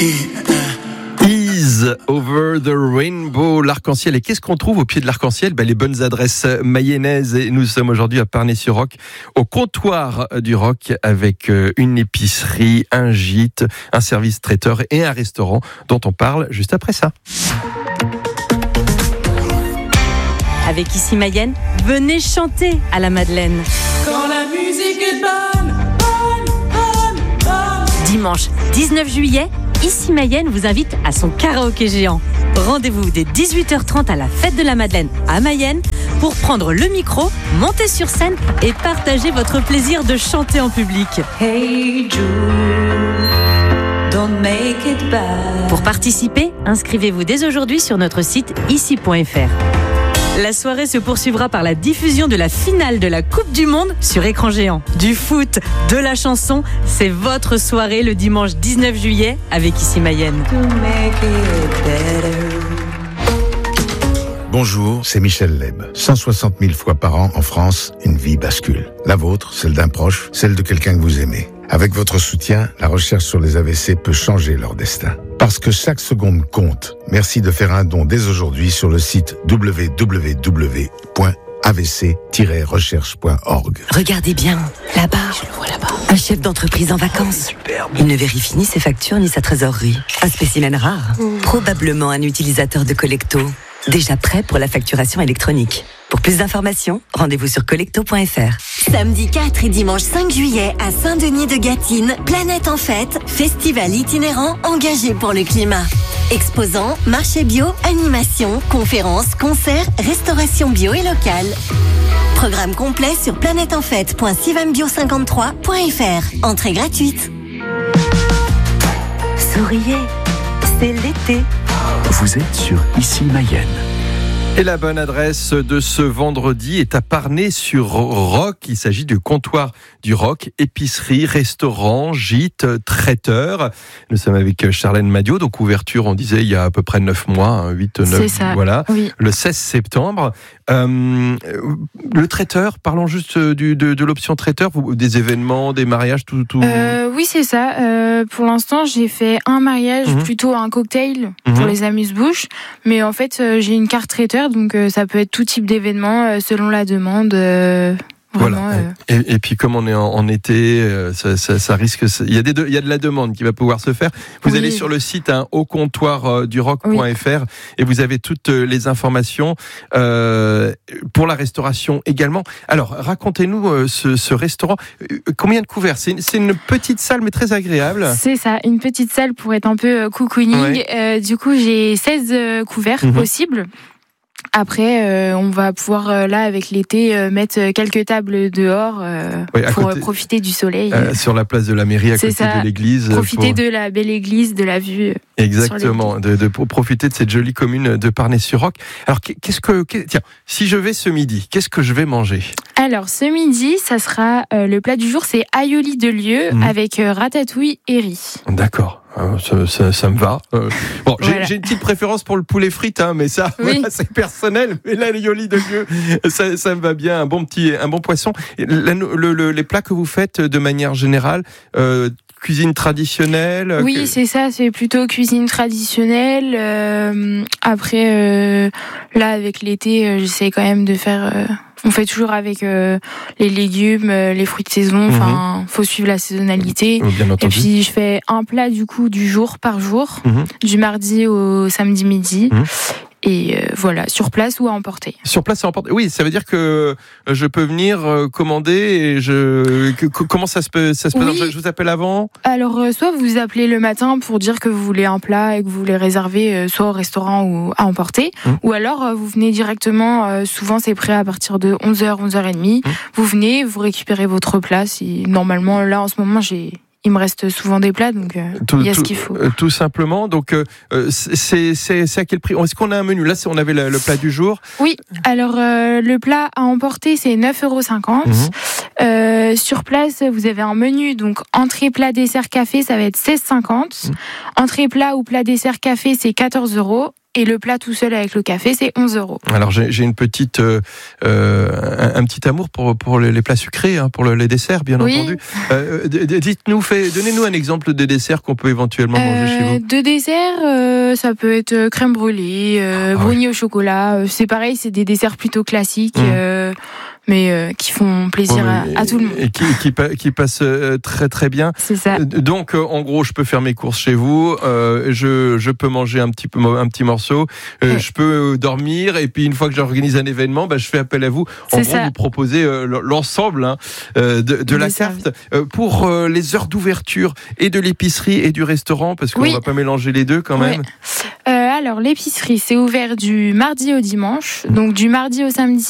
Is over the rainbow, l'arc-en-ciel. Et qu'est-ce qu'on trouve au pied de l'arc-en-ciel ? Les bonnes adresses mayennaises. Et nous sommes aujourd'hui à Parnay-sur-Roc, au comptoir du Roc, avec une épicerie, un gîte, un service traiteur et un restaurant dont on parle juste après ça. Avec Ici Mayenne, venez chanter à la Madeleine. Quand la musique est bonne, bonne, bonne, bonne. Dimanche 19 juillet, Ici Mayenne vous invite à son karaoké géant. Rendez-vous dès 18h30 à la fête de la Madeleine à Mayenne pour prendre le micro, monter sur scène et partager votre plaisir de chanter en public. Hey Jude, don't make it bad. Pour participer, inscrivez-vous dès aujourd'hui sur notre site ici.fr. La soirée se poursuivra par la diffusion de la finale de la Coupe du Monde sur écran géant. Du foot, de la chanson, c'est votre soirée le dimanche 19 juillet avec Ici Mayenne. To make it better. Bonjour, c'est Michel Leb. 160 000 fois par an en France, une vie bascule. La vôtre, celle d'un proche, celle de quelqu'un que vous aimez. Avec votre soutien, la recherche sur les AVC peut changer leur destin. Parce que chaque seconde compte, merci de faire un don dès aujourd'hui sur le site www.avc-recherche.org. Regardez bien, là-bas. Je le vois là-bas. Un chef d'entreprise en vacances. Superbe. Il ne vérifie ni ses factures ni sa trésorerie. Un spécimen rare. Probablement un utilisateur de Collecto. Déjà prêt pour la facturation électronique. Pour plus d'informations, rendez-vous sur collecto.fr. Samedi 4 et dimanche 5 juillet à Saint-Denis-de-Gâtine, Planète en Fête, festival itinérant engagé pour le climat. Exposants, marché bio, animation, conférences, concerts, restauration bio et locale. Programme complet sur planèteenfête.sivambio53.fr. Entrée gratuite. Souriez, c'est l'été. Vous êtes sur Ici Mayenne. Et la bonne adresse de ce vendredi est à Parnay-sur-Roc. Il s'agit du comptoir du Roc, épicerie, restaurant, gîte, traiteur. Nous sommes avec Charlène Madiot, donc ouverture, on disait, il y a à peu près 9 mois, 8, 9, c'est ça, voilà, oui. Le 16 septembre. Le traiteur, parlons juste de l'option traiteur, des événements, des mariages, tout. Oui, c'est ça. Pour l'instant, j'ai fait un mariage, plutôt un cocktail pour les amuse-bouches. Mais en fait, j'ai une carte traiteur, donc ça peut être tout type d'événement selon la demande. Vraiment, voilà. Et puis comme on est en été, ça risque. Il y a de la demande qui va pouvoir se faire. Vous allez sur le site aucomptoirduroc.fr et vous avez toutes les informations pour la restauration également. Alors racontez-nous ce restaurant. Combien de couverts ? C'est une petite salle mais très agréable. C'est ça, une petite salle pour être un peu cocooning. Ouais. Du coup, j'ai 16 couverts possibles. Après, on va pouvoir, là, avec l'été, mettre quelques tables dehors pour profiter du soleil. Sur la place de la mairie, à côté de l'église. Profiter de la belle église, de la vue. Exactement, de profiter de cette jolie commune de Parnay-sur-Roc. Alors, tiens, si je vais ce midi, qu'est-ce que je vais manger ? Alors, ce midi, ça sera le plat du jour, c'est aioli de lieu avec ratatouille et riz. D'accord. Ça me va. Bon, voilà. J'ai une petite préférence pour le poulet frites, mais ça, voilà, c'est personnel. Mais là, l'aioli de lieu, ça me va bien. Un bon poisson. Les plats que vous faites de manière générale, cuisine traditionnelle. Oui, c'est ça. C'est plutôt cuisine traditionnelle. Après, là, avec l'été, j'essaie quand même de faire. On fait toujours avec les légumes, les fruits de saison. Enfin, faut suivre la saisonnalité. Bien entendu. Et puis je fais un plat du coup du jour par jour, du mardi au samedi midi. Et voilà, sur place ou à emporter. Sur place et à emporter. Oui, ça veut dire que je peux venir commander et comment ça se passe ? Je vous appelle avant ? Alors, soit vous appelez le matin pour dire que vous voulez un plat et que vous voulez réserver soit au restaurant ou à emporter. Ou alors, vous venez directement, souvent c'est prêt à partir de 11h, 11h30. Vous venez, vous récupérez votre plat. Normalement, là, en ce moment, il me reste souvent des plats, donc il y a ce qu'il faut. Tout simplement. Donc, c'est à quel prix ? Est-ce qu'on a un menu ? Là, on avait le plat du jour. Oui. Alors, le plat à emporter, c'est 9,50 €. Sur place, vous avez un menu. Donc, entrée, plat, dessert, café, ça va être 16,50 €. Entrée, plat ou plat, dessert, café, c'est 14 €. Et le plat tout seul avec le café, c'est 11 €. Alors j'ai une petite, un petit amour pour les plats sucrés, hein, pour les desserts, bien entendu. Donnez-nous un exemple de dessert qu'on peut éventuellement manger chez vous. De dessert, ça peut être crème brûlée, brownie au chocolat. C'est pareil, c'est des desserts plutôt classiques. Mais qui font plaisir à tout le monde. Et qui passent très très bien. C'est ça. Donc en gros, je peux faire mes courses chez vous, je peux manger un petit morceau, je peux dormir, et puis une fois que j'organise un événement, je fais appel à vous. En gros, vous proposez l'ensemble de la carte pour les heures d'ouverture et de l'épicerie et du restaurant, parce qu'on va pas mélanger les deux quand même. Alors l'épicerie, c'est ouvert du mardi au dimanche, donc du mardi au samedi